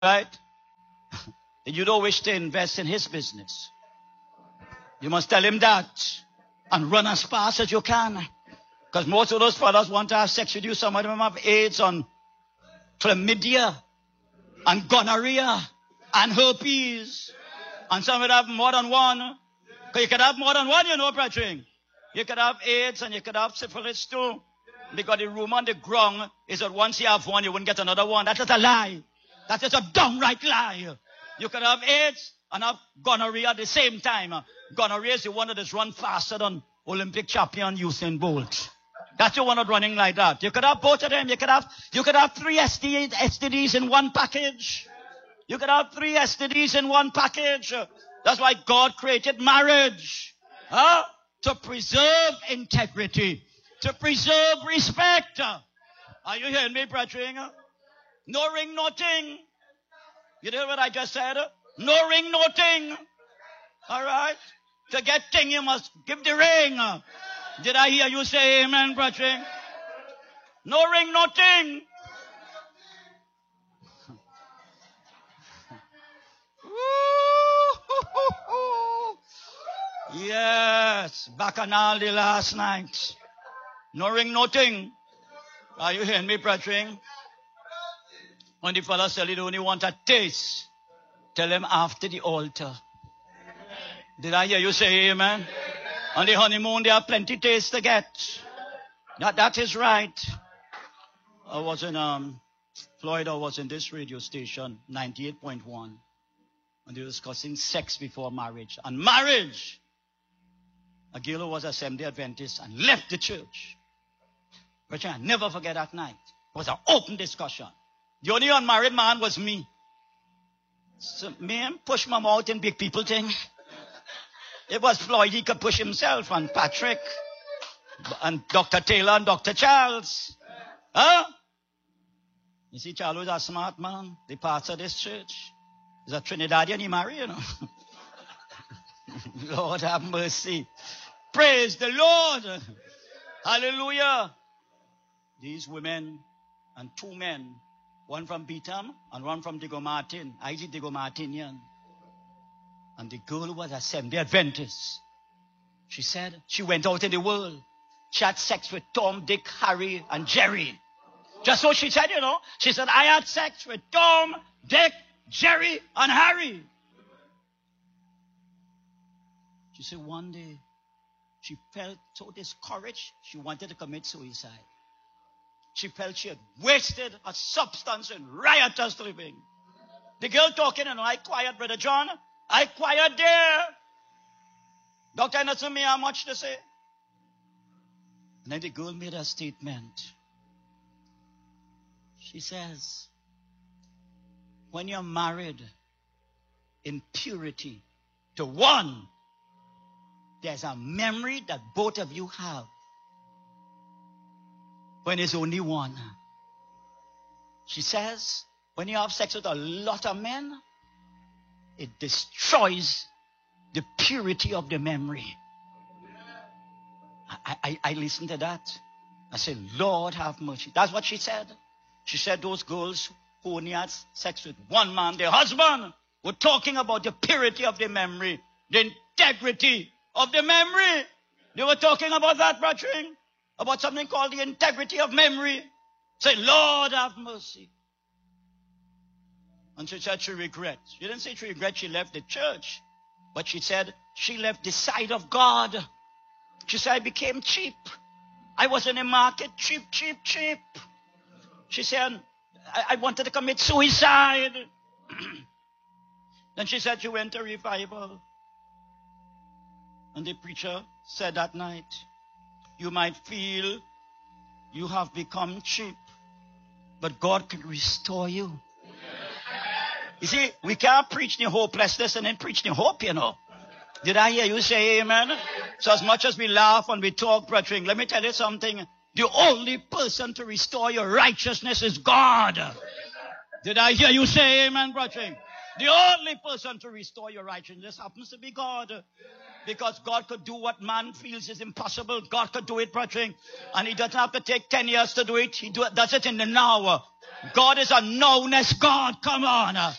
right? And you don't wish to invest in his business. You must tell him that and run as fast as you can. Because most of those fellas want to have sex with you. Some of them have AIDS on chlamydia and gonorrhea and herpes. And some of them have more than one. Because you could have more than one, you know, brethren. You could have AIDS and you could have syphilis too. Because the rumor on the ground is that once you have one, you wouldn't get another one. That is a lie. That is a downright lie. You could have AIDS and have gonorrhea at the same time. Gonorrhea is the one that is run faster than Olympic champion Usain Bolt. That's the one that's running like that. You could have both of them. You could have 3 STDs in one package. You could have 3 STDs in one package. That's why God created marriage. To preserve integrity. To preserve respect. Are you hearing me, brethren? No ring, no ting. You hear what I just said? No ring, no ting. All right? To get ting, you must give the ring. Did I hear you say amen, brethren? No ring, no ting. Yes, Bacchanal last night. No ring, no ting. Are you hearing me, brethren? When the fellow said he only want a taste, tell him after the altar. Did I hear you say amen? On the honeymoon, there are plenty taste to get. That is right. I was in Florida. I was in this radio station, 98.1. And they were discussing sex before marriage. And marriage! A girl who was Assembly Adventist and left the church. But I never forget that night. It was an open discussion. The only unmarried man was me. So me push my mouth in big people thing. It was Floyd, he could push himself, and Patrick, and Dr. Taylor and Dr. Charles. You see, Charles was a smart man, the pastor of this church. He's a Trinidadian, he married, you know. Lord have mercy. Praise the Lord. Hallelujah. These women and 2 men, one from Beetham and one from Diego Martin. I did Diego Martinian. And the girl was Assembly Adventist. She said she went out in the world. She had sex with Tom, Dick, Harry, and Jerry. Just so she said, you know. She said, I had sex with Tom, Dick, Jerry, and Harry. She said one day, she felt so discouraged, she wanted to commit suicide. She felt she had wasted her substance in riotous living. The girl talking, and I quiet, Brother John. I quiet there. Dr. Anderson, me have much to say. And then the girl made a statement. She says, when you're married in purity to one, there's a memory that both of you have. When there's only one. She says, when you have sex with a lot of men, it destroys the purity of the memory. I listened to that. I said, Lord have mercy. That's what she said. She said those girls who only had sex with one man, their husband, were talking about the purity of the memory, the integrity of the memory. They were talking about that, brethren, about something called the integrity of memory. Say, Lord have mercy. And she said she regrets. She didn't say she regrets she left the church. But she said she left the side of God. She said I became cheap. I was in the market, cheap. She said I wanted to commit suicide. Then she said she went to revival. And the preacher said that night, you might feel you have become cheap, but God can restore you. You see, we can't preach the hopelessness and then preach the hope, you know. Did I hear you say amen? So as much as we laugh and we talk, brethren, let me tell you something. The only person to restore your righteousness is God. Did I hear you say amen, brethren? The only person to restore your righteousness happens to be God. Because God could do what man feels is impossible. God could do it, brethren. And he doesn't have to take 10 years to do it. He does it in the now. God is a knowness God. Come on.